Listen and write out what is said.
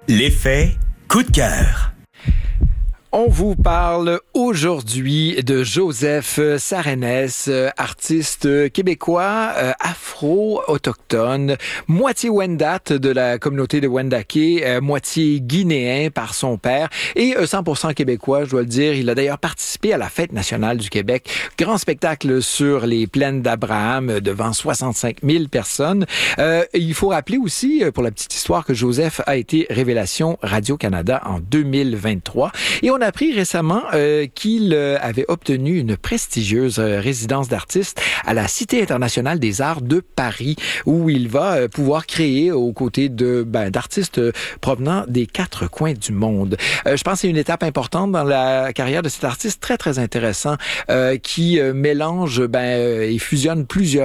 L'effet coup de cœur. On vous parle aujourd'hui de Joseph Sarennes, artiste québécois, afro-autochtone, moitié Wendat de la communauté de Wendake, moitié guinéen par son père et 100% québécois, je dois le dire. Il a d'ailleurs participé à la Fête nationale du Québec, grand spectacle sur les plaines d'Abraham devant 65 000 personnes. Il faut rappeler aussi, pour la petite histoire, que Joseph a été Révélation Radio-Canada en 2023 et on a appris récemment qu'il avait obtenu une prestigieuse résidence d'artiste à la Cité internationale des arts de Paris, où il va pouvoir créer aux côtés d'artistes provenant des 4 coins du monde. Je pense que c'est une étape importante dans la carrière de cet artiste très, très intéressant qui mélange et fusionne plusieurs